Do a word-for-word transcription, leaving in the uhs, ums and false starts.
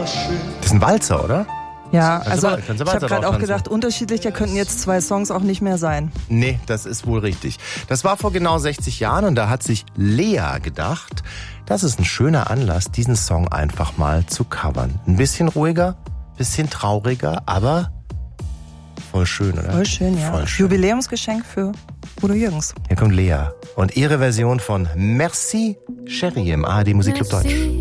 Das ist ein Walzer, oder? Ja, Kannst also du, kannst du ich habe gerade auch drauf gedacht, tanzen? unterschiedlicher könnten jetzt zwei Songs auch nicht mehr sein. Nee, das ist wohl richtig. Das war vor genau sechzig Jahren und da hat sich Lea gedacht, das ist ein schöner Anlass, diesen Song einfach mal zu covern. Ein bisschen ruhiger, bisschen trauriger, aber voll schön, oder? Voll schön, ja. Voll schön. Jubiläumsgeschenk für Udo Jürgens. Hier kommt Lea und ihre Version von Merci Chérie im A R D Musikclub Deutsch.